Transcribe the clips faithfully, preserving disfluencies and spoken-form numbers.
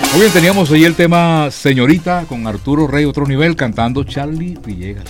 Muy bien, teníamos ahí el tema Señorita con Arturo Rey, otro nivel, cantando Charlie Villegas.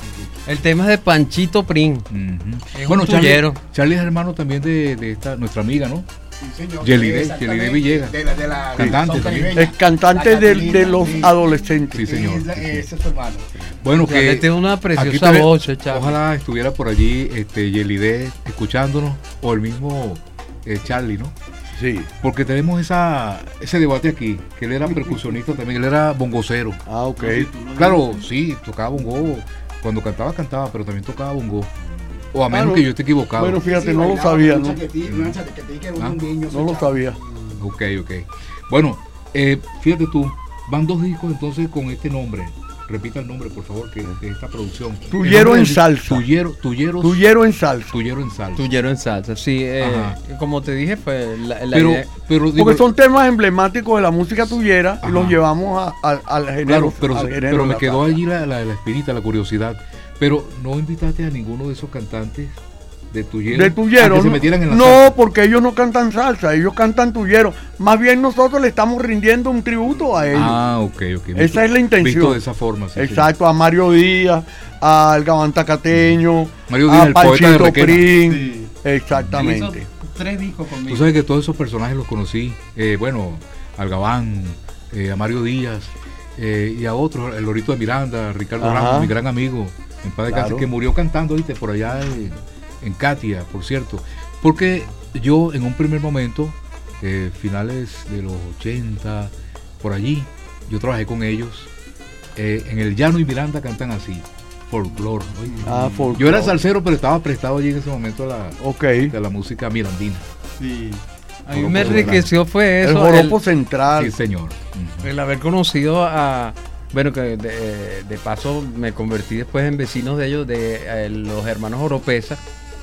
El tema es de Panchito Prin. Uh-huh. Es bueno, un Charlie, tuyero. Charlie es hermano también de, de esta nuestra amiga, ¿no? Sí, señor. Yelide, Yelide Villegas. De la, de la Cantante también. Es cantante de, de los adolescentes. Sí, señor. Es, ese es su hermano. Bueno, que Este es una aquí preciosa te- voz, Charlie. ojalá estuviera por allí este Yelide escuchándonos, o el mismo eh, Charlie, ¿no? Sí. Porque tenemos esa ese debate aquí, que él era percusionista también, él era bongocero. Ah, ok. Claro, sí, tocaba bongo. Cuando cantaba, cantaba, pero también tocaba bongo. O a menos Ah, no. que yo esté equivocado. Bueno, fíjate, Sí, no lo bailaba sabía, con ¿no? una chaquetilla, una chaquetilla que era Ah, un niño, No lo ese chavo. sabía. Ok, ok. Bueno, eh, fíjate tú, van dos discos entonces con este nombre. Repita el nombre, por favor, que de esta producción. Tuyero El nombre en del- salsa. Tuyero, tuyeros, Tuyero en salsa. tuyero en salsa. Tuyero en salsa, sí. Eh, Ajá. como te dije, pues la, la Pero, idea- pero digo, Porque son temas emblemáticos de la música tuyera Ajá. y los llevamos a- a- al género. claro, pero, al se- género pero de me la quedó salsa. allí la, la, la espinita, la curiosidad. Pero no invitaste a ninguno de esos cantantes de tuyero. De a tuyero, que se no, metieran en la no, salsa. porque ellos no cantan salsa, ellos cantan tuyero. Más bien nosotros le estamos rindiendo un tributo a ellos. Ah, ok, ok. Esa Visto- es la intención. Visto de esa forma, sí. Exacto, a Mario Díaz, al Gabán Tacateño, Mario Díaz, a el poeta de Panchito Requena. Prin. Sí. Exactamente. Hizo tres discos conmigo. Tú sabes que todos esos personajes los conocí. Eh, bueno, al Gabán, eh, a Mario Díaz eh, y a otros, el Lorito de Miranda, Ricardo Ajá. Ramos, mi gran amigo, en paz de Claro. casa, que murió cantando, ¿viste? Por allá en, en Katia, por cierto. Porque yo en un primer momento, eh, finales de los ochenta, por allí, yo trabajé con ellos. Eh, en el Llano y Miranda cantan así, folclore. ¿oíste? Ah, folclore. Yo era salsero, pero estaba prestado allí en ese momento a la, Ok. de la música mirandina. Sí. a mí Joropo me de enriqueció fue El eso. joropo el- central. Sí, señor. Ujú. El haber conocido a, bueno, que de, de paso me convertí después en vecinos de ellos, de eh, los hermanos Oropesa,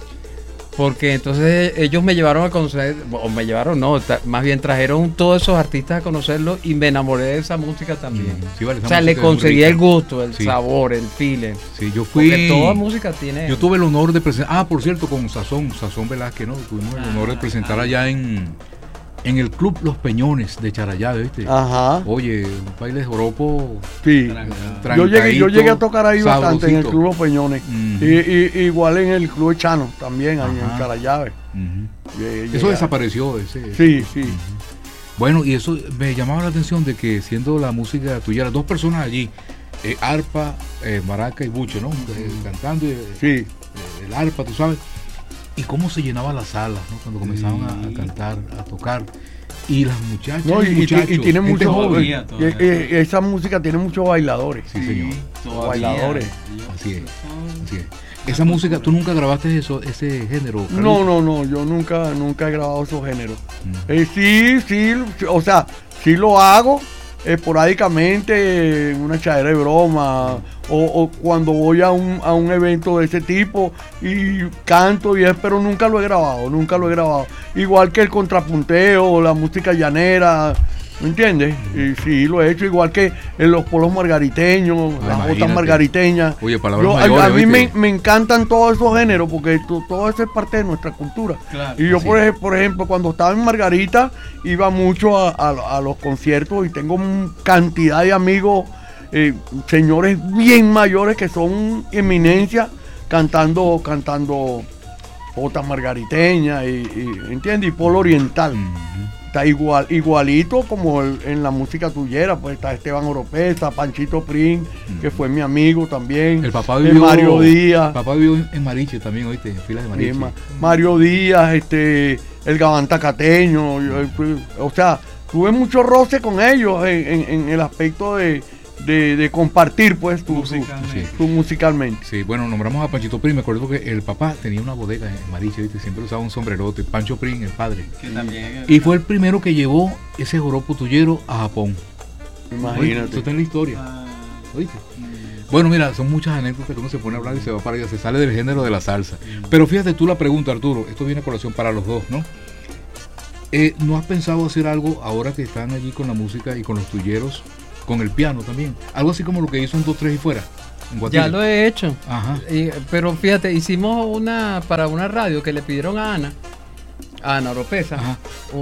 porque entonces ellos me llevaron a conocer, o me llevaron, no, ta- más bien trajeron todos esos artistas a conocerlos y me enamoré de esa música también. Ujú. Sí, vale, esa O sea, le música es muy conseguí el rica. gusto, el Sí. sabor, el feeling. Sí, yo fui. Porque toda música tiene. Yo tuve el honor de presentar. Ah, por cierto, con Sazón, Sazón Velázquez, ¿no? Tuvimos el Ah, honor de presentar allá en, en el Club Los Peñones de Charallave, ¿viste? Ajá. Oye, un baile de joropo. Sí. trancadito, Yo llegué, yo llegué a tocar ahí bastante en el sabrosito. Club Los Peñones. Ujú. y, y- igual en el Club Chano también, ahí Ajá. en Carallave. Ujú. Llegué- Eso llegué a- desapareció, ese. Sí, sí. Bueno, y eso me llamaba la atención de que siendo la música tuya, dos personas allí, eh, arpa, eh, maraca y buche, ¿no? Eh, cantando eh, Sí. eh, el arpa, tú sabes. Y cómo se llenaba las salas, ¿no? Cuando comenzaban a, a cantar, a tocar. Y las muchachas No, y, y- muchachos, y tiene gente mucho. joven. todavía, eh, todavía. eh, esa música tiene muchos bailadores. Sí, señor. Los bailadores. Así es. Así es. Esa música, ¿tú nunca grabaste eso, ese género? Carlos? No, no, no, yo nunca, nunca he grabado esos géneros. Mm. Eh, sí, sí, o sea, sí lo hago esporádicamente, en una chadera de broma, o, o cuando voy a un, a un evento de ese tipo y canto y es, pero nunca lo he grabado, nunca lo he grabado. Igual que el contrapunteo, la música llanera, ¿me entiendes? Y sí, lo he hecho, igual que en los polos margariteños, Ah, las botas imagínate. margariteñas. Oye, palabras Yo- a- mayores, a, mí me, ¿oíste? me encantan todos esos géneros porque to- todo eso es parte de nuestra cultura. Claro. Y yo, Así por, es. ej- por ejemplo, cuando estaba en Margarita, iba mucho a, a- a los conciertos y tengo un- cantidad de amigos, eh, señores bien mayores que son eminencias cantando, cantando botas margariteñas y, y, ¿entiendes? Y polo oriental. Ujú. Está igual, igualito como el- en la música tuyera, pues está Esteban Oropesa, Panchito Prin, que fue mi amigo también. El papá eh, vivió. Mario Díaz. El papá vivió en, en Mariche también, ¿oíste? En filas de Mariche. Sí, Ma- Mario Díaz, este, el Gabán Tacateño, yo, eh, o sea, tuve mucho roce con ellos en, en- en el aspecto de, de- de compartir, pues, tu, tu- Musicalmente. tu musicalmente. Sí, bueno, nombramos a Panchito Prin. Me acuerdo que el papá tenía una bodega en Mariche, ¿viste? Siempre usaba un sombrerote. Pancho Prin, el padre. Que también. Y fue el primero que llevó ese joropo tuyero a Japón. Oíste, Imagínate. Eso está en la historia. Ah, ¿Oíste? Bueno, mira, son muchas anécdotas que uno se pone a hablar y se va para allá, se sale del género de la salsa. Pero fíjate tú la pregunta, Arturo, esto viene a colación para los dos, ¿no? Eh, ¿No has pensado hacer algo ahora que están allí con la música y con los tuyeros, con el piano también? Algo así como lo que hizo un dos tres y fuera, en Guatire. Ya lo he hecho. Ajá. Y- pero fíjate, hicimos una para una radio que le pidieron a Ana Ah, en Oropesa. Ajá.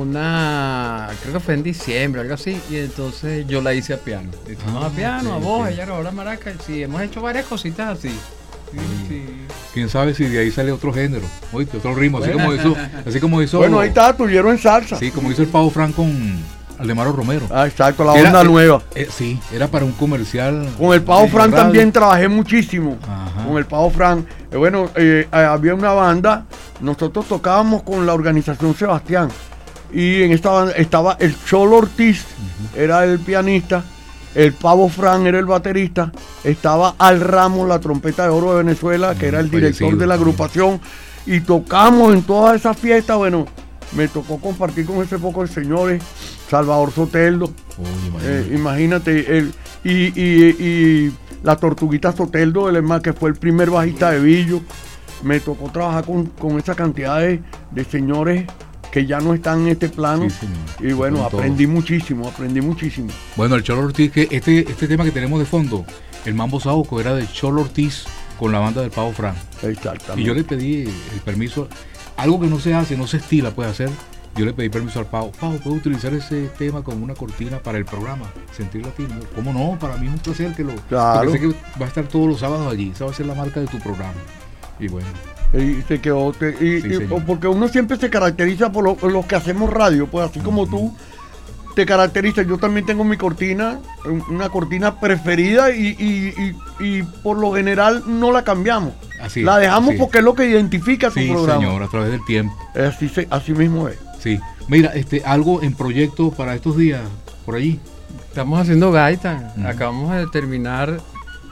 Una, creo que fue en diciembre, algo así. Y entonces yo la hice a piano. Hicimos Ah, a piano, ok, a voz, ok. ella grabó la maraca. Sí, hemos hecho varias cositas así. Sí, sí. Quién sabe si de ahí sale otro género, oíste, otro ritmo, así Bueno. como hizo, así como hizo, Bueno, ahí está, tuvieron en salsa. sí, como hizo el Pavo Fran con Aldemaro Romero. Ah, exacto, la Era- onda eh, nueva. eh, sí, era para un comercial. Con el Pavo de Fran radio. también trabajé muchísimo. Ajá. Con el Pavo Fran. Eh, bueno, eh, eh, había una banda, nosotros tocábamos con la organización Sebastián. Y en esta banda estaba el Cholo Ortiz, era el pianista. El Pavo Fran era el baterista. Estaba Al Ramos, la trompeta de oro de Venezuela, que era el director fallecido de la también. agrupación. Y tocamos en todas esas fiestas. Bueno, me tocó compartir con ese poco de señores. Salvador Soteldo. Oye, Eh, imagínate. imagínate, el, y, y- y la Tortuguita Soteldo, el hermano que fue el primer bajista de Billo. Me tocó trabajar con, con esa cantidad de, de señores que ya no están en este plano. Sí, señor. Y bueno, Con todo. aprendí muchísimo, aprendí muchísimo. Bueno, el Cholo Ortiz, que este, este tema que tenemos de fondo, el Mambo Saoco, era de Cholo Ortiz con la banda del Pavo Fran. Exactamente. Y yo le pedí el permiso, algo que no se hace, no se estila, puede hacer. Yo le pedí permiso al Pavo. Pavo, ¿puedo utilizar ese tema como una cortina para el programa Sentir Latino? ¿Cómo no? Para mí es un placer que lo... Claro. Porque sé que va a estar todos los sábados allí. Esa va a ser la marca de tu programa. Y bueno, Y se quedó, te- y- Sí, y- señor. porque uno siempre se caracteriza por lo- por los que hacemos radio, pues así como tú te caracterizas. Yo también tengo mi cortina, un- una cortina preferida y, y- y- y por lo general no la cambiamos. así la dejamos así es. porque es lo que identifica tu Sí, programa. señor, a través del tiempo. Así, se- así mismo es. Sí. Mira, este, algo en proyecto para estos días, por allí. Estamos haciendo gaita. Ujú. Acabamos de terminar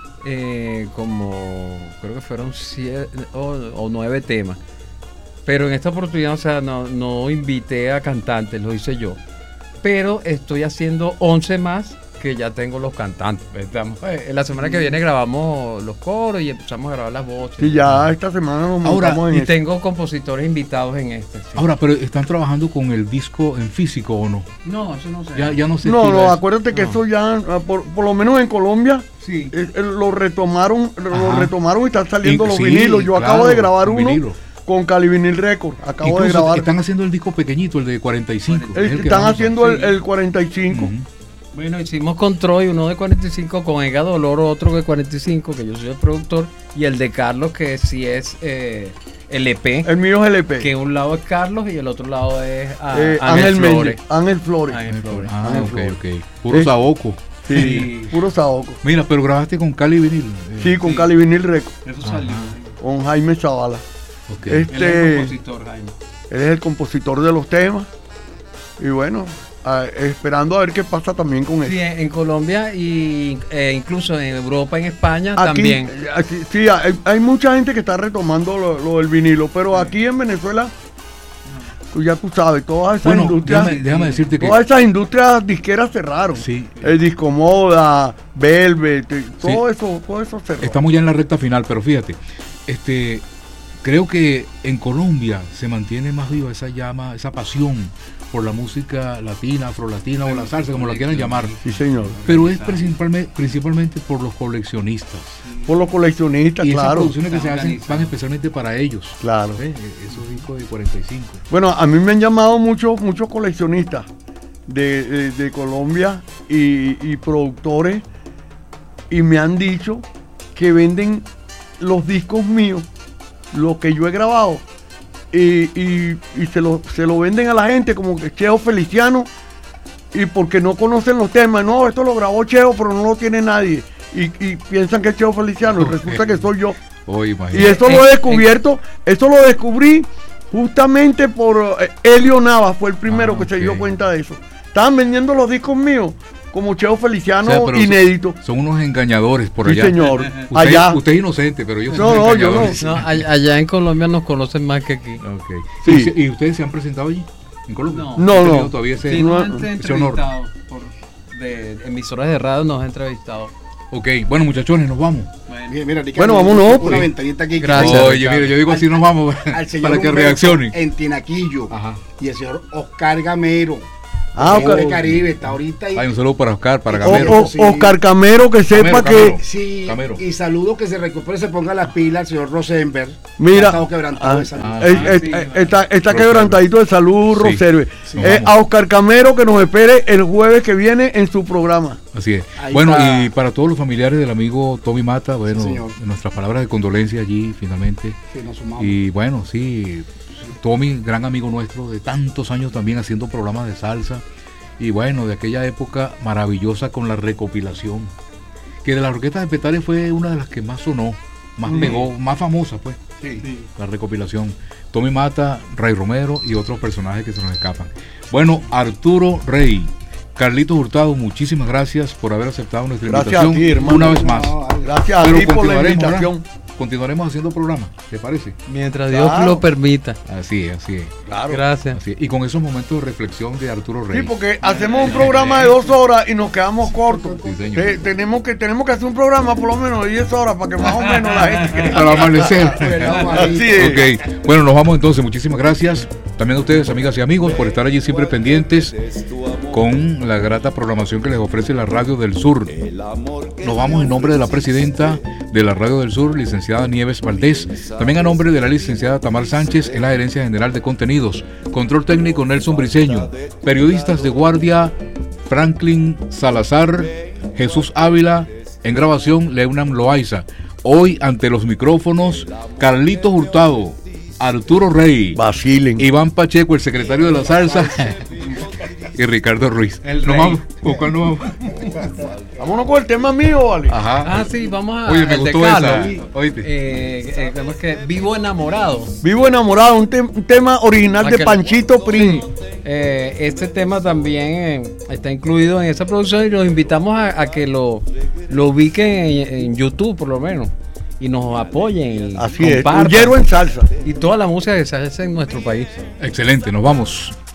eh, como, creo que fueron siete o, o nueve temas. Pero en esta oportunidad, o sea, no, no invité a cantantes, lo hice yo. Pero estoy haciendo once más que ya tengo los cantantes. Estamos, eh, la semana que viene grabamos los coros y empezamos a grabar las voces. Y ya esta semana nos Ahora, montamos en Y eso. tengo compositores invitados en este. sí. Ahora, pero ¿están trabajando con el disco en físico o no? No, eso no sé. Ya, ya no se No, estila no, eso. acuérdate que No. eso ya, ah, por, por lo menos en Colombia, Sí. eh, eh, lo retomaron, lo Ajá. retomaron y están saliendo Y- los sí, vinilos. Yo acabo claro, de grabar un uno vinilo. con Cali Vinil Record. Acabo de Incluso grabar. están haciendo el disco pequeñito, el de cuarenta y cinco. El- es el que están vamos a- haciendo el, sí. el cuarenta y cinco. Ujú. Bueno, hicimos con Troy, uno de cuarenta y cinco, con Ega Dolor, otro de cuarenta y cinco, que yo soy el productor, y el de Carlos, que sí es eh, el E P, El mío es el E P. que un lado es Carlos y el otro lado es ah, Eh, Ángel Ángel Flores. Méndez. Ángel Flores. Ángel Flores. Ah, Ángel ok, Flores. ok. Puro Eh, saoco. Sí, Sí. puro saoco. Mira, pero grabaste con Cali Vinil. eh, Sí, con Sí. Cali Vinil Record. Eso Ajá. salió. Con Jaime Zavala. ok. Es- Él es Este- el compositor, Jaime. Él es el compositor de los temas. Y bueno, ah, esperando a ver qué pasa también con Sí, eso. en, en Colombia y eh, incluso en Europa, en España Aquí, también. eh, aquí- sí, hay, hay mucha gente que está retomando lo, lo del vinilo, pero aquí en Venezuela, tú ya tú sabes, todas esas Bueno, industrias, déjame, déjame decirte que... todas esas industrias disqueras cerraron. Sí, El Discomoda, Velvet, eh, todo eso, todo eso cerró. estamos ya en la recta final, pero fíjate, este, creo que en Colombia se mantiene más viva esa llama, esa pasión por la música latina, afrolatina o la salsa, como la quieran llamar. Sí, señor. Pero es principalmente, principalmente por los coleccionistas. Por los coleccionistas, Y esas claro. producciones que Está se hacen organizado. van especialmente para ellos. Claro. ¿Ves? Esos discos de cuarenta y cinco. Bueno, a mí me han llamado muchos muchos coleccionistas de, de- de Colombia y, y productores y me han dicho que venden los discos míos, los que yo he grabado, y, y- y se, lo, se lo venden a la gente como que Cheo Feliciano, y porque no conocen los temas. No, esto lo grabó Cheo, pero no lo tiene nadie. Y, y piensan que es Cheo Feliciano, y resulta que soy yo. Oye, Y imagínate. eso lo he descubierto, eso lo descubrí justamente por eh, Elio Nava, fue el primero Ah, que se ok. dio cuenta de eso. Estaban vendiendo los discos míos como Cheo Feliciano O sea, pero son- inédito. Son unos engañadores por Sí, allá. señor. Usted, Allá. usted es inocente, pero ellos No, son no, yo engañadores. No, all- allá en Colombia nos conocen más que aquí. Ok. Sí. ¿Y, se- y ustedes se han presentado allí? ¿En Colombia? No. No, ¿Han no. tenido todavía ese, Sí, no, nos han ese honor? entrevistado por de emisoras de radio, nos han entrevistado. Ok, bueno muchachones, nos vamos. Bueno, Mira, mira, Ricardo, Bueno, vámonos, Una pues. ventanita aquí. que- Gracias. Oye, mira, yo digo así nos vamos Al señor para que Humberto reaccionen. En Tinaquillo. Ajá. Y el señor Oscar Gamero. Ah, Gente Oscar. Caribe está ahorita. Y, Hay un saludo para Oscar, para O- Gamero. o- Sí. Oscar Camero, que sepa Camero, que. sí, Camero. y saludo que se recupere, se ponga las pilas al señor Rosenberg. Mira, Ha estado quebrantado ah, de salud. ah, eh, sí, eh, sí, eh, sí. está, está Roserve. quebrantadito de salud, Sí, Roserve. sí. Eh, Vamos. a Oscar Camero que nos espere el jueves que viene en su programa. Así es. Ahí Bueno, está. y para todos los familiares del amigo Tommy Mata, bueno, Sí, señor. nuestras palabras de condolencia allí finalmente. Sí, nos sumamos. Y bueno, sí, Tommy, gran amigo nuestro de tantos años también haciendo programas de salsa. Y bueno, de aquella época maravillosa con la recopilación. Que de la orquesta de Petare fue una de las que más sonó, más pegó, más famosa pues. Sí. La recopilación. Tommy Mata, Ray Romero y otros personajes que se nos escapan. Bueno, Arturo Rey, Carlitos Hurtado, muchísimas gracias por haber aceptado nuestra Gracias invitación a ti, hermano. una vez más. No, vale. Gracias a Pero ti por la continuaremos, invitación. ¿verdad? Continuaremos haciendo programas, ¿te parece? Mientras Dios Claro. lo permita. Así es, así es. Claro. Gracias. Así es. Y con esos momentos de reflexión de Arturo Rey. Sí, porque hacemos un programa de dos horas y nos quedamos cortos. Sí, señor. Te- tenemos, que, tenemos que hacer un programa por lo menos de diez horas para que más o menos la gente. Al amanecer. Así es. Ok, bueno, nos vamos entonces. Muchísimas gracias. También a ustedes, amigas y amigos, por estar allí siempre pendientes con la grata programación que les ofrece la Radio del Sur. Nos vamos en nombre de la presidenta de la Radio del Sur, licenciada Nieves Valdés. También a nombre de la licenciada Tamar Sánchez en la gerencia general de contenidos. Control técnico Nelson Briceño. Periodistas de guardia Franklin Salazar, Jesús Ávila. En grabación Leonam Loaiza. Hoy ante los micrófonos Carlitos Hurtado, Arturo Rey, Vacilen. Iván Pacheco, el secretario de la salsa, y Ricardo Ruiz. El ¿Nos rey. vamos? ¿Con cuál nos vamos? Vámonos con el tema mío, ¿vale? Ajá. Ah, sí, vamos a. Oye, me el de gustó Carlos. esa. Oíste. Eh, eh, ¿cómo es que? Vivo enamorado. Vivo enamorado, un, te- un tema original de Aquel- Panchito Prim. Eh, este tema también eh, está incluido en esa producción y los invitamos a, a que lo, lo ubiquen en, en YouTube por lo menos y nos apoyen y Así es, un compartan. hierro en salsa. Y toda la música que se hace en nuestro país. Excelente, nos vamos.